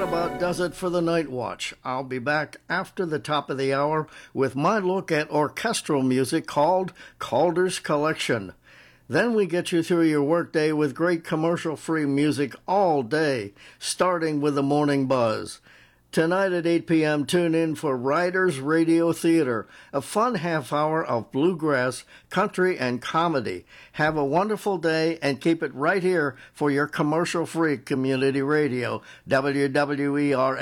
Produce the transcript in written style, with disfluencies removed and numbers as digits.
about does it for the Night Watch. I'll be back after the top of the hour with my look at orchestral music called Calder's Collection. Then we get you through your workday with great commercial-free music all day, starting with the Morning Buzz. Tonight at 8 p.m., tune in for Riders Radio Theater, a fun half hour of bluegrass, country, and comedy. Have a wonderful day and keep it right here for your commercial-free community radio, WWER